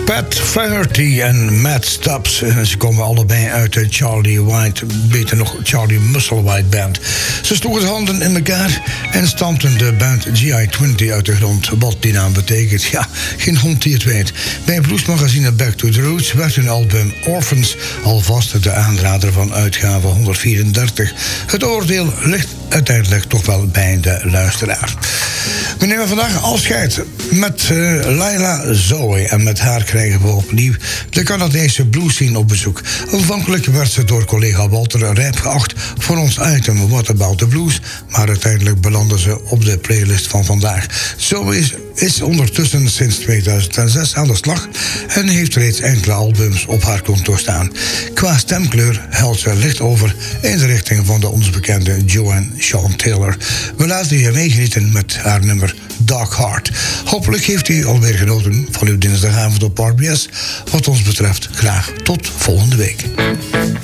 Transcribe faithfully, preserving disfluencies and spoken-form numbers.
Pat Flaherty en Matt Stubbs. Ze komen allebei uit de Charlie White, beter nog Charlie Musselwhite Band. Ze sloegen handen in elkaar en stampten de band G I twintig uit de grond. Wat die naam betekent, ja, geen hond die het weet. Bij bluesmagazine Back to the Roots werd hun album Orphans alvast de aanrader van uitgave honderdvierendertig. Het oordeel ligt uiteindelijk toch wel bij de luisteraar. We nemen vandaag afscheid met uh, Laila Zoe. En met haar krijgen we opnieuw de Canadese bluesscene op bezoek. Aanvankelijk werd ze door collega Walter rijp geacht voor ons item What About the Blues. Maar uiteindelijk belandde ze op de playlist van vandaag. Zoe is, is ondertussen sinds tweeduizend zes aan de slag en heeft reeds enkele albums op haar konto staan. Qua stemkleur helpt ze licht over in de richting van de ons bekende Joanne Sean Taylor. We laten je meegenieten met haar nummer Dark Heart. Hopelijk heeft u alweer genoten van uw dinsdagavond op R B S. Wat ons betreft graag tot volgende week.